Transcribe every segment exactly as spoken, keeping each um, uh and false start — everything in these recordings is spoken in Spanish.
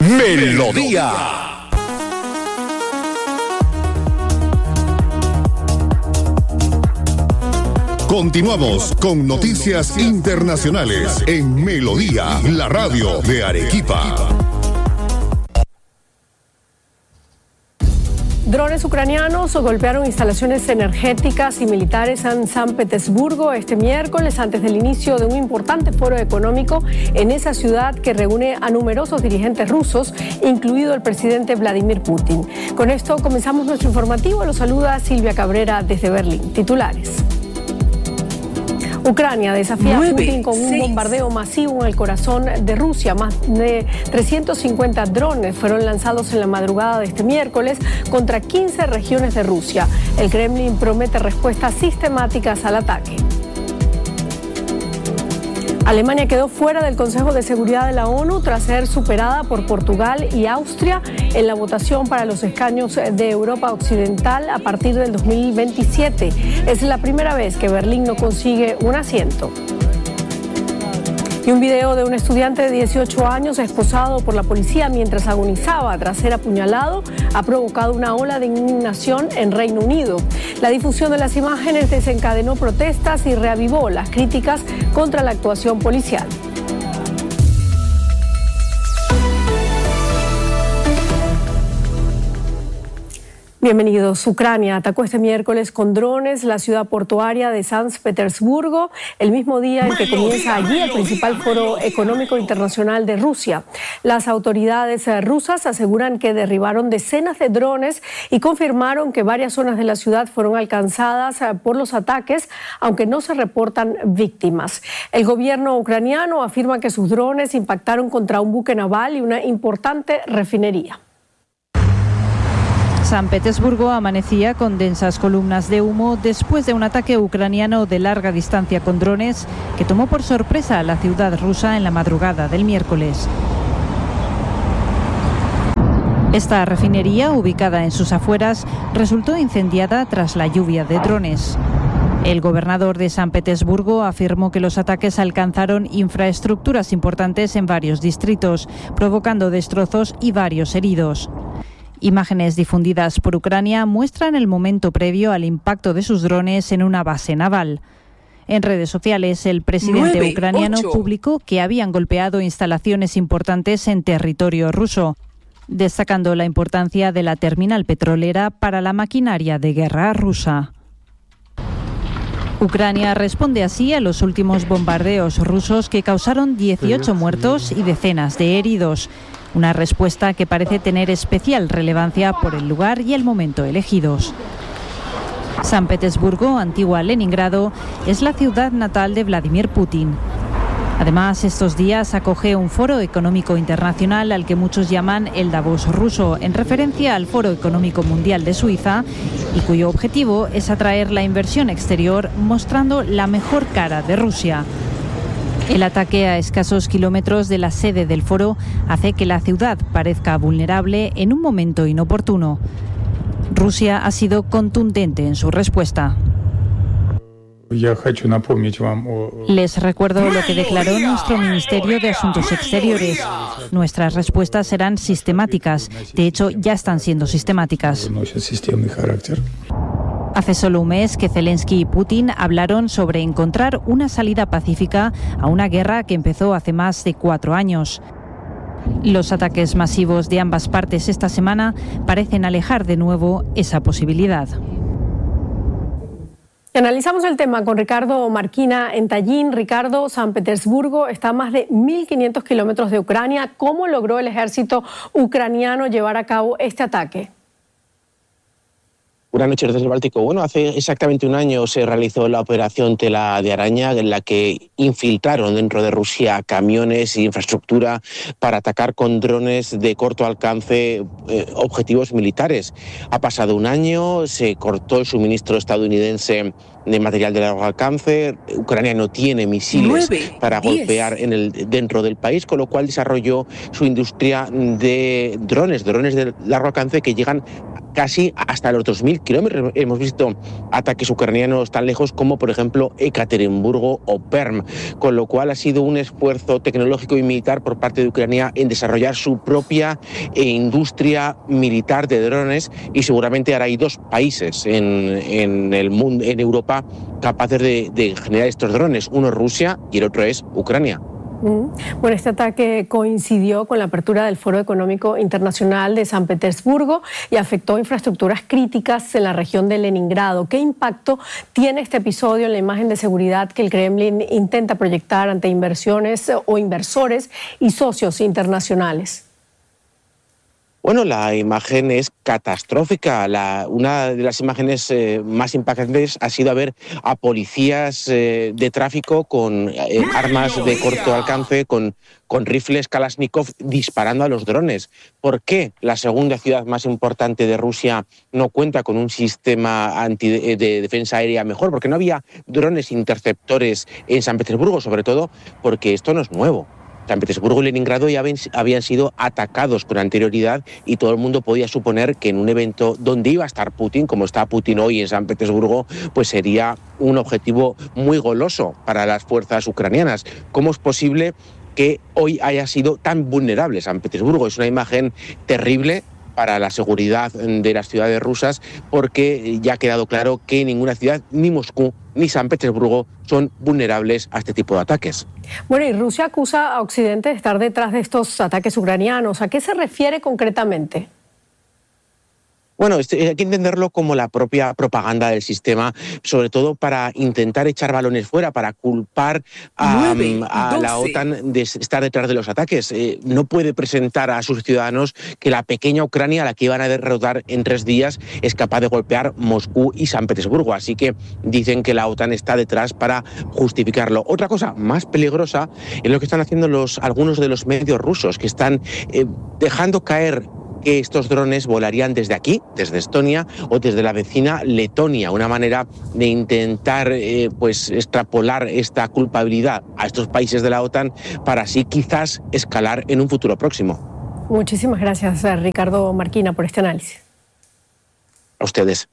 Melodía. Continuamos con noticias internacionales en Melodía, la radio de Arequipa. Drones ucranianos golpearon instalaciones energéticas y militares en San Petersburgo este miércoles antes del inicio de un importante foro económico en esa ciudad que reúne a numerosos dirigentes rusos, incluido el presidente Vladimir Putin. Con esto comenzamos nuestro informativo. Los saluda Silvia Cabrera desde Berlín. Titulares. Ucrania desafía a Putin con un bombardeo masivo en el corazón de Rusia. Más de trescientos cincuenta drones fueron lanzados en la madrugada de este miércoles contra quince regiones de Rusia. El Kremlin promete respuestas sistemáticas al ataque. Alemania quedó fuera del Consejo de Seguridad de la ONU tras ser superada por Portugal y Austria en la votación para los escaños de Europa Occidental a partir del dos mil veintisiete. Es la primera vez que Berlín no consigue un asiento. Y un video de un estudiante de dieciocho años esposado por la policía mientras agonizaba tras ser apuñalado ha provocado una ola de indignación en Reino Unido. La difusión de las imágenes desencadenó protestas y reavivó las críticas contra la actuación policial. Bienvenidos. Ucrania atacó este miércoles con drones la ciudad portuaria de San Petersburgo, el mismo día en que comienza allí el principal foro económico internacional de Rusia. Las autoridades rusas aseguran que derribaron decenas de drones y confirmaron que varias zonas de la ciudad fueron alcanzadas por los ataques, aunque no se reportan víctimas. El gobierno ucraniano afirma que sus drones impactaron contra un buque naval y una importante refinería. San Petersburgo amanecía con densas columnas de humo después de un ataque ucraniano de larga distancia con drones que tomó por sorpresa a la ciudad rusa en la madrugada del miércoles. Esta refinería, ubicada en sus afueras, resultó incendiada tras la lluvia de drones. El gobernador de San Petersburgo afirmó que los ataques alcanzaron infraestructuras importantes en varios distritos, provocando destrozos y varios heridos. Imágenes difundidas por Ucrania muestran el momento previo al impacto de sus drones en una base naval. En redes sociales, el presidente nueve, ucraniano ocho. publicó que habían golpeado instalaciones importantes en territorio ruso, destacando la importancia de la terminal petrolera para la maquinaria de guerra rusa. Ucrania responde así a los últimos bombardeos rusos que causaron dieciocho muertos y decenas de heridos. Una respuesta que parece tener especial relevancia por el lugar y el momento elegidos. San Petersburgo, antigua Leningrado, es la ciudad natal de Vladimir Putin. Además, estos días acoge un foro económico internacional al que muchos llaman el Davos ruso, en referencia al Foro Económico Mundial de Suiza, y cuyo objetivo es atraer la inversión exterior mostrando la mejor cara de Rusia. El ataque a escasos kilómetros de la sede del foro hace que la ciudad parezca vulnerable en un momento inoportuno. Rusia ha sido contundente en su respuesta. Les recuerdo lo que declaró nuestro Ministerio de Asuntos Exteriores. Nuestras respuestas serán sistemáticas. De hecho, ya están siendo sistemáticas. Hace solo un mes que Zelensky y Putin hablaron sobre encontrar una salida pacífica a una guerra que empezó hace más de cuatro años. Los ataques masivos de ambas partes esta semana parecen alejar de nuevo esa posibilidad. Analizamos el tema con Ricardo Marquina en Tallin. Ricardo, San Petersburgo está a más de mil quinientos kilómetros de Ucrania. ¿Cómo logró el ejército ucraniano llevar a cabo este ataque? Buenas noches desde el Báltico. Bueno, hace exactamente un año se realizó la operación Tela de Araña, en la que infiltraron dentro de Rusia camiones e infraestructura para atacar con drones de corto alcance eh, objetivos militares. Ha pasado un año, se cortó el suministro estadounidense de material de largo alcance. Ucrania no tiene misiles nueve, para diez. golpear en el, dentro del país, con lo cual desarrolló su industria de drones, drones de largo alcance que llegan casi hasta los dos mil kilómetros. Hemos visto ataques ucranianos tan lejos como, por ejemplo, Ekaterimburgo o Perm, con lo cual ha sido un esfuerzo tecnológico y militar por parte de Ucrania en desarrollar su propia industria militar de drones, y seguramente ahora hay dos países en, en el mundo, en Europa, capaces de, de generar estos drones. Uno es Rusia y el otro es Ucrania. Bueno, este ataque coincidió con la apertura del Foro Económico Internacional de San Petersburgo y afectó infraestructuras críticas en la región de Leningrado. ¿Qué impacto tiene este episodio en la imagen de seguridad que el Kremlin intenta proyectar ante inversiones o inversores y socios internacionales? Bueno, la imagen es catastrófica. La, una de las imágenes eh, más impactantes ha sido ver a policías eh, de tráfico con eh, armas de corto alcance, con, con rifles Kalashnikov disparando a los drones. ¿Por qué la segunda ciudad más importante de Rusia no cuenta con un sistema anti, de, de defensa aérea mejor? Porque no había drones interceptores en San Petersburgo, sobre todo porque esto no es nuevo. San Petersburgo y Leningrado ya habían sido atacados con anterioridad, y todo el mundo podía suponer que en un evento donde iba a estar Putin, como está Putin hoy en San Petersburgo, pues sería un objetivo muy goloso para las fuerzas ucranianas. ¿Cómo es posible que hoy haya sido tan vulnerable San Petersburgo? Es una imagen terrible para la seguridad de las ciudades rusas, porque ya ha quedado claro que ninguna ciudad, ni Moscú ni San Petersburgo, son vulnerables a este tipo de ataques. Bueno, y Rusia acusa a Occidente de estar detrás de estos ataques ucranianos. ¿A qué se refiere concretamente? Bueno, hay que entenderlo como la propia propaganda del sistema, sobre todo para intentar echar balones fuera, para culpar a, a la OTAN de estar detrás de los ataques. Eh, no puede presentar a sus ciudadanos que la pequeña Ucrania, a la que iban a derrotar en tres días, es capaz de golpear Moscú y San Petersburgo. Así que dicen que la OTAN está detrás para justificarlo. Otra cosa más peligrosa es lo que están haciendo los, algunos de los medios rusos, que están eh, dejando caer que estos drones volarían desde aquí, desde Estonia o desde la vecina Letonia, una manera de intentar eh, pues extrapolar esta culpabilidad a estos países de la OTAN para así quizás escalar en un futuro próximo. Muchísimas gracias, Ricardo Marquina, por este análisis. A ustedes.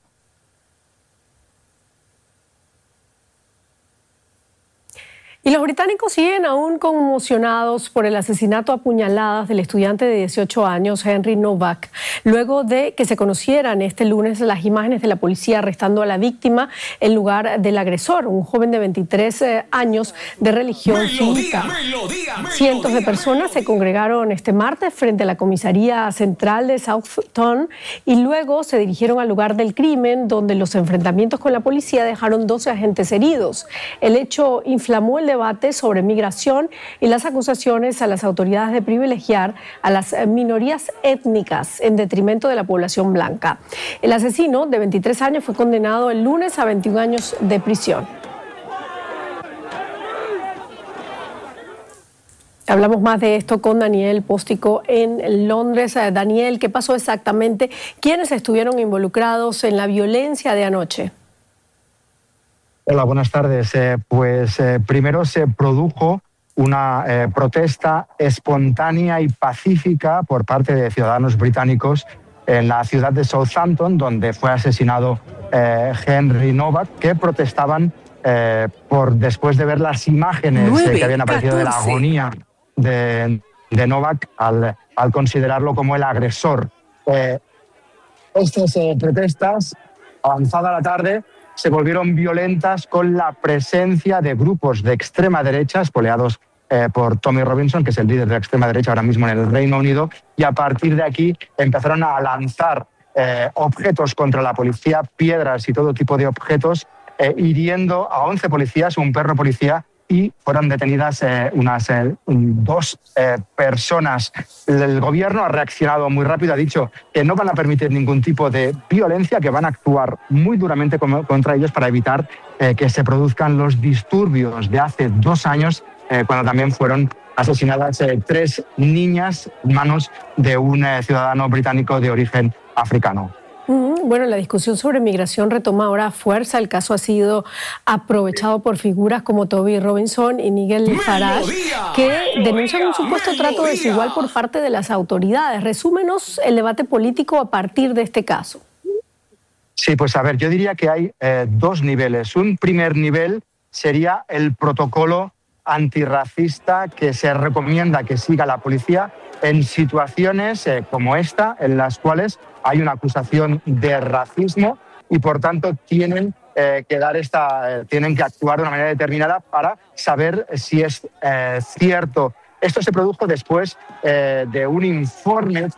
Y los británicos siguen aún conmocionados por el asesinato a puñaladas del estudiante de dieciocho años, Henry Novak, luego de que se conocieran este lunes las imágenes de la policía arrestando a la víctima en lugar del agresor, un joven de veintitrés años de religión chiita. Cientos de personas se congregaron este martes frente a la comisaría central de Southampton y luego se dirigieron al lugar del crimen, donde los enfrentamientos con la policía dejaron doce agentes heridos. El hecho inflamó el debate sobre migración y las acusaciones a las autoridades de privilegiar a las minorías étnicas en detrimento de la población blanca. El asesino de veintitrés años fue condenado el lunes a veintiún años de prisión. Hablamos más de esto con Daniel Póstico en Londres. Daniel, ¿qué pasó exactamente? ¿Quiénes estuvieron involucrados en la violencia de anoche? Hola, buenas tardes. Eh, pues eh, primero se produjo una eh, protesta espontánea y pacífica por parte de ciudadanos británicos en la ciudad de Southampton, donde fue asesinado eh, Henry Novak, que protestaban eh, por después de ver las imágenes eh, que habían aparecido de la agonía de, de Novak al, al considerarlo como el agresor. Eh, estas eh, protestas, avanzada la tarde, se volvieron violentas con la presencia de grupos de extrema derecha, espoleados eh, por Tommy Robinson, que es el líder de la extrema derecha ahora mismo en el Reino Unido, y a partir de aquí empezaron a lanzar eh, objetos contra la policía, piedras y todo tipo de objetos, eh, hiriendo a once policías, un perro policía, y fueron detenidas eh, unas eh, dos eh, personas. El gobierno ha reaccionado muy rápido, ha dicho que no van a permitir ningún tipo de violencia, que van a actuar muy duramente contra ellos para evitar eh, que se produzcan los disturbios de hace dos años, eh, cuando también fueron asesinadas eh, tres niñas en manos de un eh, ciudadano británico de origen africano. Mm, Bueno, la discusión sobre migración retoma ahora fuerza. El caso ha sido aprovechado por figuras como Toby Robinson y Nigel Farage, que denuncian un supuesto trato desigual por parte de las autoridades. Resúmenos el debate político a partir de este caso. Sí, pues a ver, yo diría que hay eh, dos niveles. Un primer nivel sería el protocolo antirracista que se recomienda que siga la policía en situaciones eh, como esta, en las cuales hay una acusación de racismo y, por tanto, tienen eh, que dar esta, eh, tienen que actuar de una manera determinada para saber si es eh, cierto. Esto se produjo después eh, de un informe,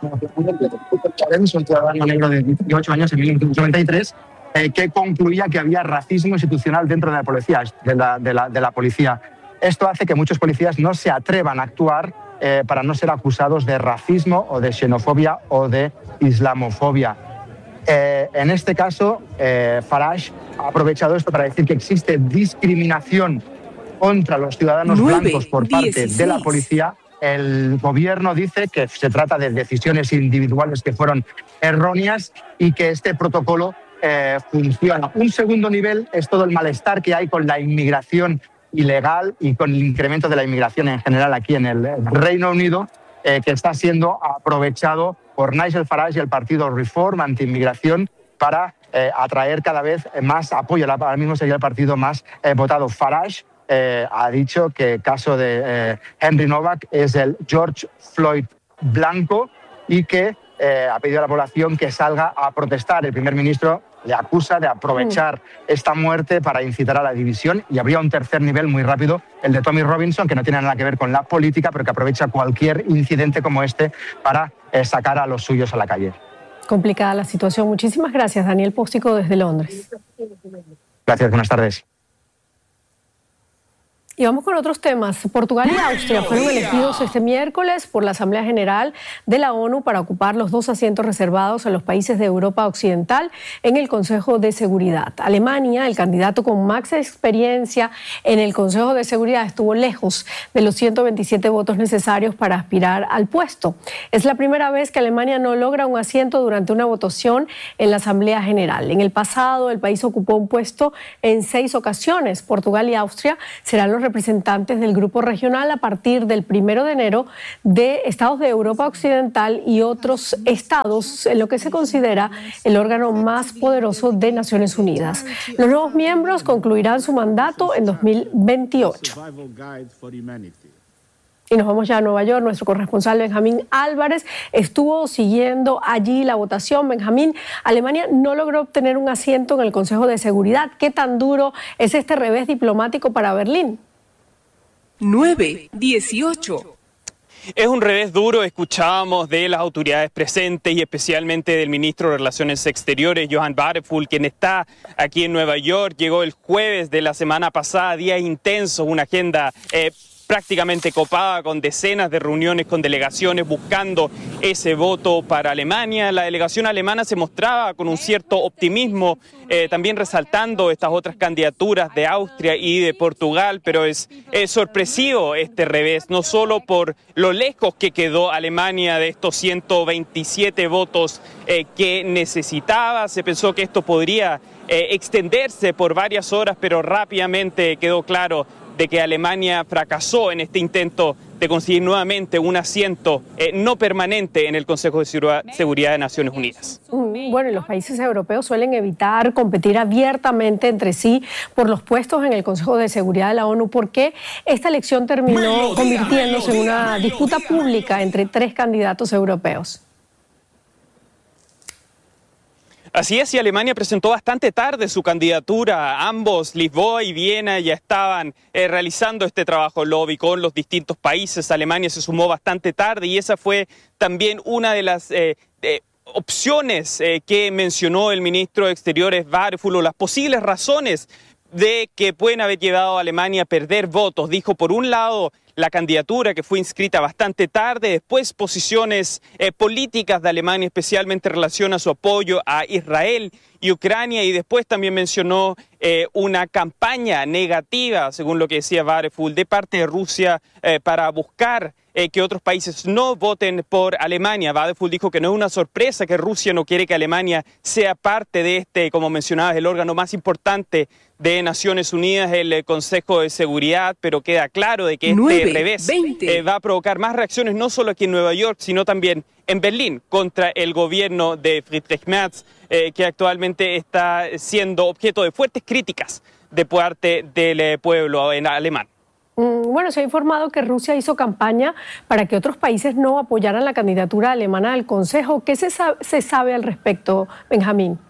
un ciudadano negro de dieciocho años en mil novecientos noventa y tres, eh, que concluía que había racismo institucional dentro de la policía, de la, de la, de la policía. Esto hace que muchos policías no se atrevan a actuar eh, para no ser acusados de racismo o de xenofobia o de islamofobia. Eh, en este caso, eh, Farage ha aprovechado esto para decir que existe discriminación contra los ciudadanos blancos por parte de la policía. El gobierno dice que se trata de decisiones individuales que fueron erróneas y que este protocolo eh, funciona. Un segundo nivel es todo el malestar que hay con la inmigración ilegal y con el incremento de la inmigración en general aquí en el Reino Unido, eh, que está siendo aprovechado por Nigel Farage y el partido Reform anti-inmigración para eh, atraer cada vez más apoyo. Ahora mismo sería el partido más eh, votado. Farage eh, ha dicho que el caso de eh, Henry Novak es el George Floyd blanco y que eh, ha pedido a la población que salga a protestar. El primer ministro le acusa de aprovechar esta muerte para incitar a la división, y habría un tercer nivel muy rápido, el de Tommy Robinson, que no tiene nada que ver con la política, pero que aprovecha cualquier incidente como este para eh, sacar a los suyos a la calle. Complicada la situación. Muchísimas gracias, Daniel Póstico, desde Londres. Gracias, buenas tardes. Y vamos con otros temas. Portugal y Austria fueron elegidos este miércoles por la Asamblea General de la ONU para ocupar los dos asientos reservados a los países de Europa Occidental en el Consejo de Seguridad. Alemania, el candidato con más experiencia en el Consejo de Seguridad, estuvo lejos de los ciento veintisiete votos necesarios para aspirar al puesto. Es la primera vez que Alemania no logra un asiento durante una votación en la Asamblea General. En el pasado, el país ocupó un puesto en seis ocasiones. Portugal y Austria serán los representantes del grupo regional a partir del primero de enero de estados de Europa Occidental y otros estados, en lo que se considera el órgano más poderoso de Naciones Unidas. Los nuevos miembros concluirán su mandato en dos mil veintiocho. Y nos vamos ya a Nueva York. Nuestro corresponsal Benjamín Álvarez estuvo siguiendo allí la votación. Benjamín, Alemania no logró obtener un asiento en el Consejo de Seguridad. ¿Qué tan duro es este revés diplomático para Berlín? nueve dieciocho. Es un revés duro. Escuchábamos de las autoridades presentes y especialmente del ministro de Relaciones Exteriores, Johann Wadephul, quien está aquí en Nueva York. Llegó el jueves de la semana pasada, días intensos, una agenda eh, prácticamente copada con decenas de reuniones con delegaciones buscando ese voto para Alemania. La delegación alemana se mostraba con un cierto optimismo, eh, también resaltando estas otras candidaturas de Austria y de Portugal, pero es, es sorpresivo este revés, no solo por lo lejos que quedó Alemania de estos ciento veintisiete votos eh, que necesitaba. Se pensó que esto podría eh, extenderse por varias horas, pero rápidamente quedó claro de que Alemania fracasó en este intento de conseguir nuevamente un asiento eh, no permanente en el Consejo de Seguridad de Naciones Unidas. Bueno, y los países europeos suelen evitar competir abiertamente entre sí por los puestos en el Consejo de Seguridad de la ONU. ¿Por qué esta elección terminó convirtiéndose en una disputa pública entre tres candidatos europeos? Así es, y Alemania presentó bastante tarde su candidatura. Ambos, Lisboa y Viena, ya estaban eh, realizando este trabajo lobby con los distintos países. Alemania se sumó bastante tarde y esa fue también una de las eh, eh, opciones eh, que mencionó el ministro de Exteriores Wadephul, o las posibles razones de que pueden haber llevado a Alemania a perder votos. Dijo, por un lado, la candidatura que fue inscrita bastante tarde, después posiciones eh, políticas de Alemania, especialmente en relación a su apoyo a Israel y Ucrania, y después también mencionó eh, una campaña negativa, según lo que decía Wadephul, de parte de Rusia eh, para buscar eh, que otros países no voten por Alemania. Wadephul dijo que no es una sorpresa que Rusia no quiere que Alemania sea parte de este, como mencionabas, el órgano más importante de Naciones Unidas, el Consejo de Seguridad, pero queda claro de que este revés eh, va a provocar más reacciones no solo aquí en Nueva York, sino también en Berlín contra el gobierno de Friedrich Merz, eh, que actualmente está siendo objeto de fuertes críticas de parte del eh, pueblo en alemán. Bueno, se ha informado que Rusia hizo campaña para que otros países no apoyaran la candidatura alemana al Consejo. ¿Qué se sabe, se sabe al respecto, Benjamín?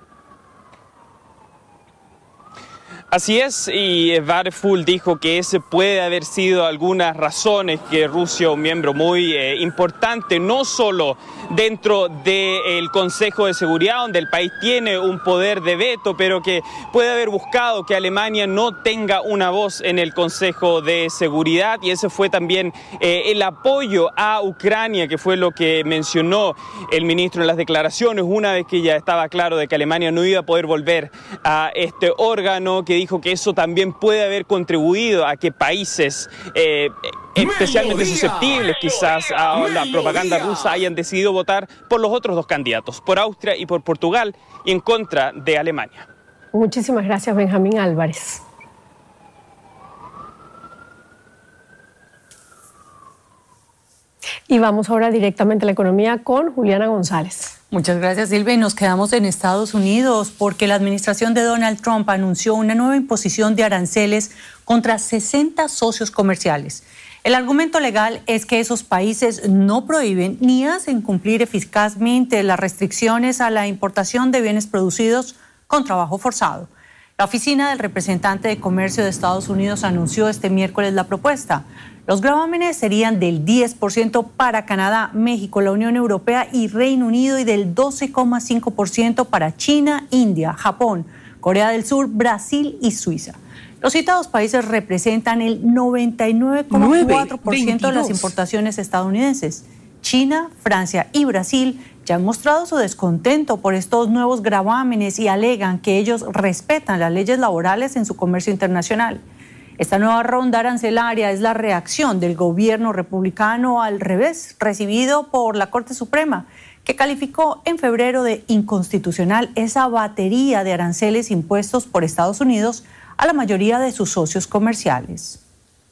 Así es, y Wadephul dijo que ese puede haber sido algunas razones que Rusia, un miembro muy eh, importante, no solo dentro del Consejo de Seguridad, donde el país tiene un poder de veto, pero que puede haber buscado que Alemania no tenga una voz en el Consejo de Seguridad, y ese fue también eh, el apoyo a Ucrania, que fue lo que mencionó el ministro en las declaraciones, una vez que ya estaba claro de que Alemania no iba a poder volver a este órgano, que dijo que eso también puede haber contribuido a que países eh, especialmente susceptibles quizás a la propaganda rusa hayan decidido votar por los otros dos candidatos, por Austria y por Portugal, y en contra de Alemania. Muchísimas gracias, Benjamín Álvarez. Y vamos ahora directamente a la economía con Juliana González. Muchas gracias, Silvia. Y nos quedamos en Estados Unidos porque la administración de Donald Trump anunció una nueva imposición de aranceles contra sesenta socios comerciales. El argumento legal es que esos países no prohíben ni hacen cumplir eficazmente las restricciones a la importación de bienes producidos con trabajo forzado. La oficina del representante de comercio de Estados Unidos anunció este miércoles la propuesta. Los gravámenes serían del diez por ciento para Canadá, México, la Unión Europea y Reino Unido, y del doce coma cinco por ciento para China, India, Japón, Corea del Sur, Brasil y Suiza. Los citados países representan el noventa y nueve coma cuatro por ciento de las importaciones estadounidenses. China, Francia y Brasil ya han mostrado su descontento por estos nuevos gravámenes y alegan que ellos respetan las leyes laborales en su comercio internacional. Esta nueva ronda arancelaria es la reacción del gobierno republicano al revés recibido por la Corte Suprema, que calificó en febrero de inconstitucional esa batería de aranceles impuestos por Estados Unidos a la mayoría de sus socios comerciales.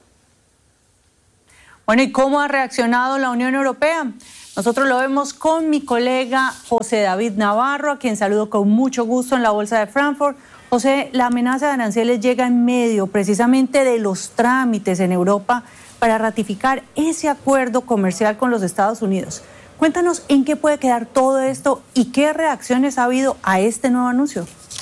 Bueno, ¿y cómo ha reaccionado la Unión Europea? Nosotros lo vemos con mi colega José David Navarro, a quien saludo con mucho gusto en la Bolsa de Frankfurt. José, la amenaza de aranceles llega en medio precisamente de los trámites en Europa para ratificar ese acuerdo comercial con los Estados Unidos. Cuéntanos en qué puede quedar todo esto y qué reacciones ha habido a este nuevo anuncio.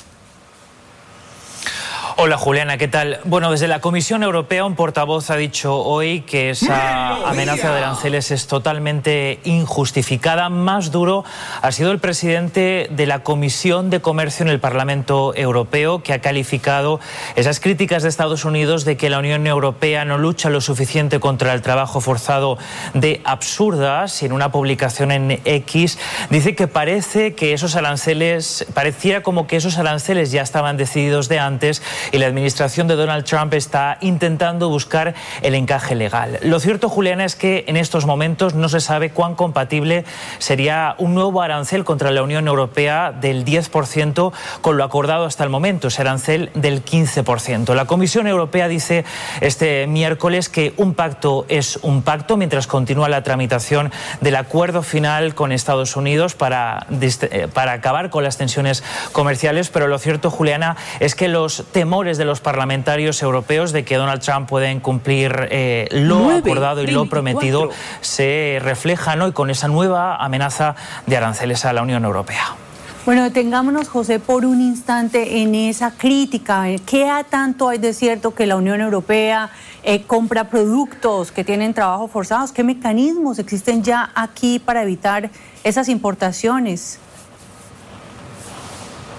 Hola Juliana, ¿qué tal? Bueno, desde la Comisión Europea un portavoz ha dicho hoy que esa amenaza de aranceles es totalmente injustificada. Más duro ha sido el presidente de la Comisión de Comercio en el Parlamento Europeo, que ha calificado esas críticas de Estados Unidos de que la Unión Europea no lucha lo suficiente contra el trabajo forzado de absurdas, y en una publicación en X dice que parece que esos aranceles, pareciera como que esos aranceles ya estaban decididos de antes y la administración de Donald Trump está intentando buscar el encaje legal. Lo cierto, Juliana, es que en estos momentos no se sabe cuán compatible sería un nuevo arancel contra la Unión Europea del diez por ciento con lo acordado hasta el momento, ese arancel del quince por ciento. La Comisión Europea dice este miércoles que un pacto es un pacto mientras continúa la tramitación del acuerdo final con Estados Unidos para, para acabar con las tensiones comerciales, pero lo cierto, Juliana, es que los temores de los parlamentarios europeos de que Donald Trump pueda incumplir eh, lo acordado y lo prometido se reflejan hoy con esa nueva amenaza de aranceles a la Unión Europea. Bueno, detengámonos, José, por un instante en esa crítica. ¿Qué tanto hay de cierto que la Unión Europea eh, compra productos que tienen trabajo forzados? ¿Qué mecanismos existen ya aquí para evitar esas importaciones?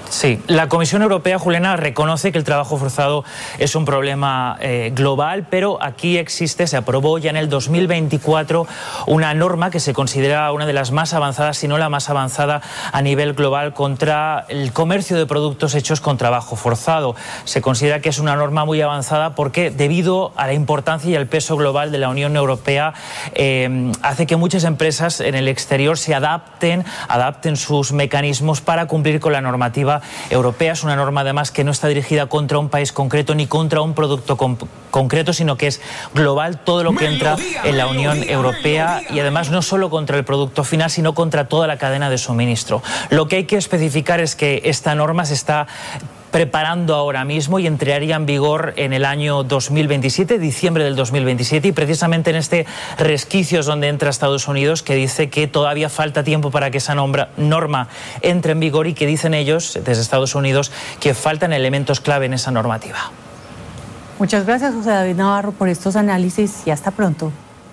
Sí, la Comisión Europea, Juliana, reconoce que el trabajo forzado es un problema eh, global, pero aquí existe, se aprobó ya en el dos mil veinticuatro una norma que se considera una de las más avanzadas, si no la más avanzada a nivel global, contra el comercio de productos hechos con trabajo forzado. Se considera que es una norma muy avanzada porque, debido a la importancia y al peso global de la Unión Europea, eh, hace que muchas empresas en el exterior se adapten, adapten sus mecanismos para cumplir con la normativa europea. Es una norma además que no está dirigida contra un país concreto ni contra un producto con, concreto, sino que es global, todo lo que entra en la Unión Europea, y además no solo contra el producto final, sino contra toda la cadena de suministro. Lo que hay que especificar es que esta norma se está preparando ahora mismo y entraría en vigor en el año dos mil veintisiete, diciembre del dos mil veintisiete, y precisamente en este resquicio es donde entra Estados Unidos, que dice que todavía falta tiempo para que esa nombra, norma entre en vigor, y que dicen ellos, desde Estados Unidos, que faltan elementos clave en esa normativa. Muchas gracias, José David Navarro, por estos análisis y hasta pronto.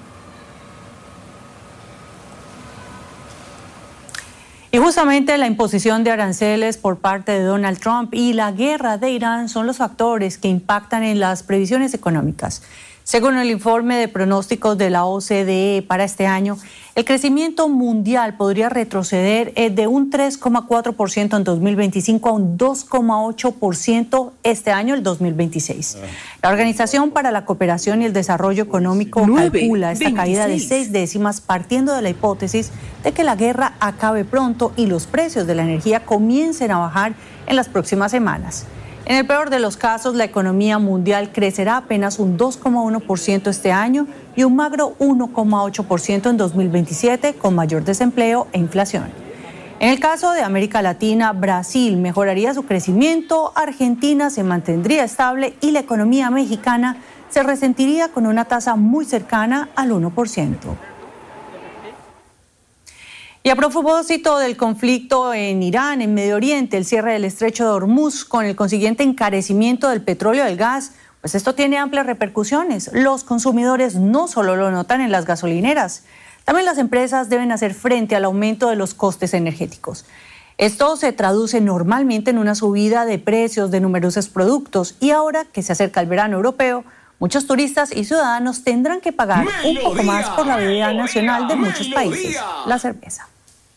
Y justamente la imposición de aranceles por parte de Donald Trump y la guerra de Irán son los factores que impactan en las previsiones económicas. Según el informe de pronósticos de la O C D E para este año, el crecimiento mundial podría retroceder de un tres coma cuatro por ciento en dos mil veinticinco a un dos coma ocho por ciento este año, el dos mil veintiséis. La Organización para la Cooperación y el Desarrollo Económico calcula esta caída de seis décimas partiendo de la hipótesis de que la guerra acabe pronto y los precios de la energía comiencen a bajar en las próximas semanas. En el peor de los casos, la economía mundial crecerá apenas un dos coma uno por ciento este año y un magro uno coma ocho por ciento en dos mil veintisiete, con mayor desempleo e inflación. En el caso de América Latina, Brasil mejoraría su crecimiento, Argentina se mantendría estable y la economía mexicana se resentiría con una tasa muy cercana al uno por ciento. Y a propósito del conflicto en Irán, en Medio Oriente, el cierre del estrecho de Hormuz con el consiguiente encarecimiento del petróleo y del gas, pues esto tiene amplias repercusiones. Los consumidores no solo lo notan en las gasolineras, también las empresas deben hacer frente al aumento de los costes energéticos. Esto se traduce normalmente en una subida de precios de numerosos productos, y ahora que se acerca el verano europeo, muchos turistas y ciudadanos tendrán que pagar un poco más por la bebida nacional de muchos países, la cerveza.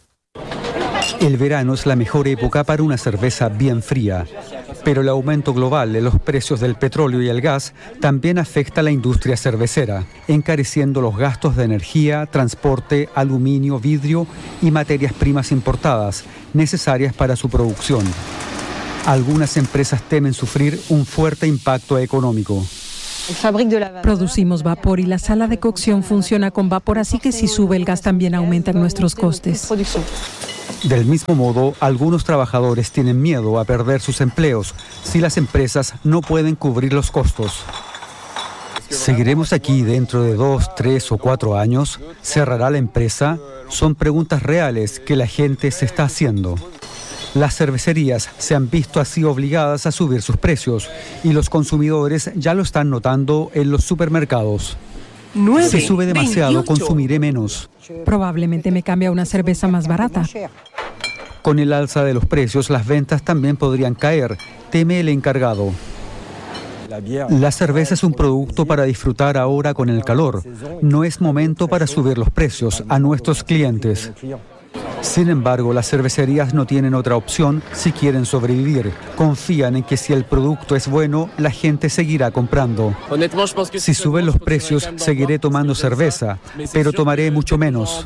El verano es la mejor época para una cerveza bien fría, pero el aumento global de los precios del petróleo y el gas también afecta a la industria cervecera, encareciendo los gastos de energía, transporte, aluminio, vidrio y materias primas importadas necesarias para su producción. Algunas empresas temen sufrir un fuerte impacto económico. Producimos vapor y la sala de cocción funciona con vapor, así que si sube el gas también aumentan nuestros costes. Del mismo modo, algunos trabajadores tienen miedo a perder sus empleos si las empresas no pueden cubrir los costos. ¿Seguiremos aquí dentro de dos, tres o cuatro años? ¿Cerrará la empresa? Son preguntas reales que la gente se está haciendo. Las cervecerías se han visto así obligadas a subir sus precios y los consumidores ya lo están notando en los supermercados. Si sube demasiado, consumiré menos. Probablemente me cambie a una cerveza más barata. Con el alza de los precios, las ventas también podrían caer, teme el encargado. La cerveza es un producto para disfrutar ahora con el calor. No es momento para subir los precios a nuestros clientes. Sin embargo, las cervecerías no tienen otra opción si quieren sobrevivir. Confían en que si el producto es bueno, la gente seguirá comprando. Si suben los precios, seguiré tomando cerveza, pero tomaré mucho menos.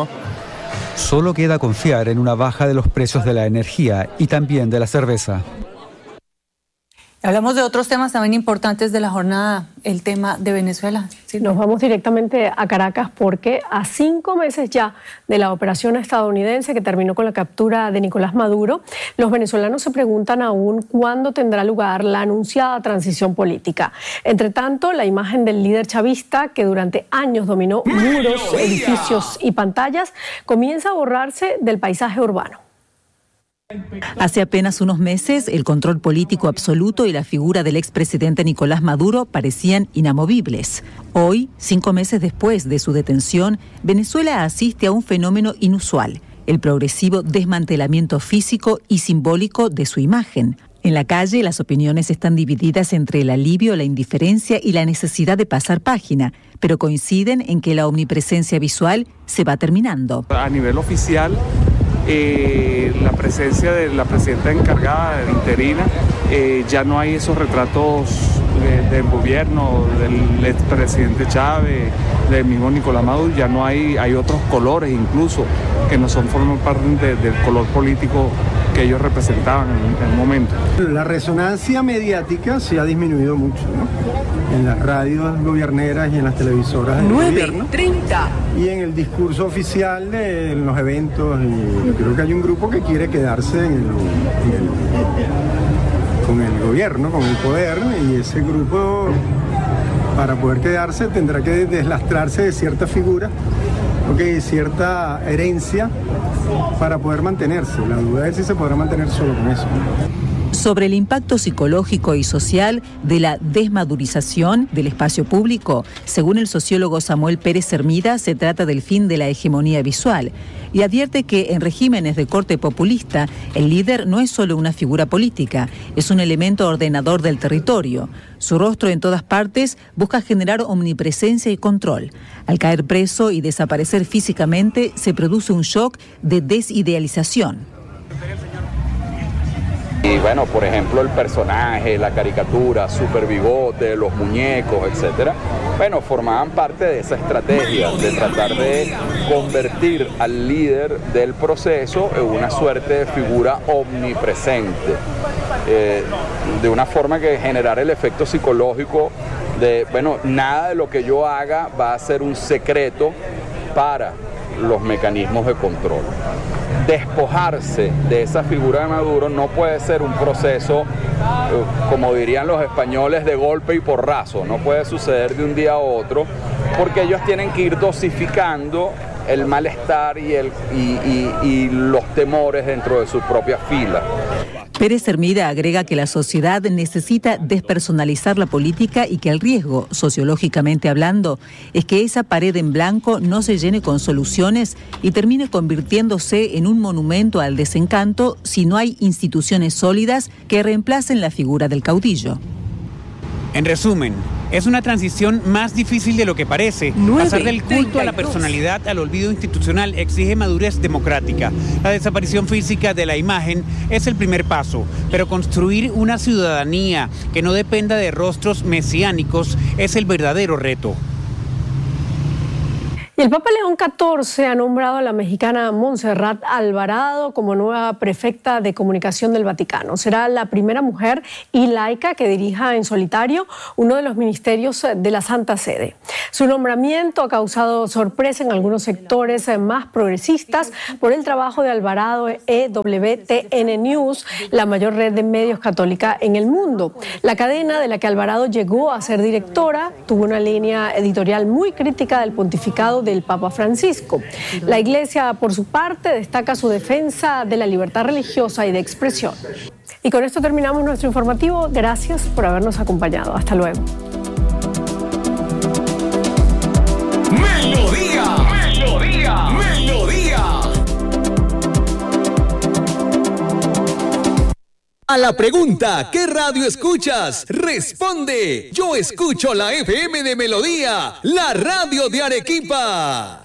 Solo queda confiar en una baja de los precios de la energía y también de la cerveza. Hablamos de otros temas también importantes de la jornada, el tema de Venezuela. Sí, nos vamos directamente a Caracas porque a cinco meses ya de la operación estadounidense que terminó con la captura de Nicolás Maduro, los venezolanos se preguntan aún cuándo tendrá lugar la anunciada transición política. Entre tanto, la imagen del líder chavista, que durante años dominó muros, edificios y pantallas, comienza a borrarse del paisaje urbano. Hace apenas unos meses, el control político absoluto y la figura del expresidente Nicolás Maduro parecían inamovibles. Hoy, cinco meses después de su detención, Venezuela asiste a un fenómeno inusual: el progresivo desmantelamiento físico y simbólico de su imagen. En la calle, las opiniones están divididas entre el alivio, la indiferencia y la necesidad de pasar página, pero coinciden en que la omnipresencia visual se va terminando. A nivel oficial, eh, la presencia de la presidenta encargada, interina, eh, ya no hay esos retratos de, del gobierno, del expresidente Chávez, del mismo Nicolás Maduro, ya no hay, hay otros colores incluso que no son forman parte de, del color político que ellos representaban en el momento. La resonancia mediática se ha disminuido mucho, ¿no? En las radios gobierneras y en las televisoras del gobierno. treinta Y en el discurso oficial, de, en los eventos, y yo creo que hay un grupo que quiere quedarse en el, en el, con el gobierno, con el poder, y ese grupo, para poder quedarse, tendrá que deslastrarse de cierta figura, okay, cierta herencia para poder mantenerse. La duda es si se podrá mantener solo con eso. Sobre el impacto psicológico y social de la desmadurización del espacio público, según el sociólogo Samuel Pérez Hermida, se trata del fin de la hegemonía visual y advierte que en regímenes de corte populista, el líder no es solo una figura política, es un elemento ordenador del territorio. Su rostro en todas partes busca generar omnipresencia y control. Al caer preso y desaparecer físicamente, se produce un shock de desidealización. Y bueno, por ejemplo, el personaje, la caricatura, Super Bigote, los muñecos, etcétera, bueno, formaban parte de esa estrategia de tratar de convertir al líder del proceso en una suerte de figura omnipresente, eh, de una forma que generara el efecto psicológico de, bueno, nada de lo que yo haga va a ser un secreto para los mecanismos de control. Despojarse de esa figura de Maduro no puede ser un proceso, como dirían los españoles, de golpe y porrazo. No puede suceder de un día a otro, porque ellos tienen que ir dosificando el malestar y, el, y, y, y los temores dentro de sus propias filas. Pérez Hermida agrega que la sociedad necesita despersonalizar la política y que el riesgo, sociológicamente hablando, es que esa pared en blanco no se llene con soluciones y termine convirtiéndose en un monumento al desencanto si no hay instituciones sólidas que reemplacen la figura del caudillo. En resumen, es una transición más difícil de lo que parece. Pasar del culto a la personalidad al olvido institucional exige madurez democrática. La desaparición física de la imagen es el primer paso, pero construir una ciudadanía que no dependa de rostros mesiánicos es el verdadero reto. Y el Papa León catorce ha nombrado a la mexicana Montserrat Alvarado como nueva prefecta de comunicación del Vaticano. Será la primera mujer y laica que dirija en solitario uno de los ministerios de la Santa Sede. Su nombramiento ha causado sorpresa en algunos sectores más progresistas por el trabajo de Alvarado en E W T N News, la mayor red de medios católica en el mundo. La cadena de la que Alvarado llegó a ser directora tuvo una línea editorial muy crítica del pontificado del Papa Francisco. La Iglesia, por su parte, destaca su defensa de la libertad religiosa y de expresión. Y con esto terminamos nuestro informativo. Gracias por habernos acompañado. Hasta luego. Melodía, Melodía, Melodía. A la pregunta, ¿qué radio escuchas? Responde, yo escucho la F M de Melodía, la radio de Arequipa.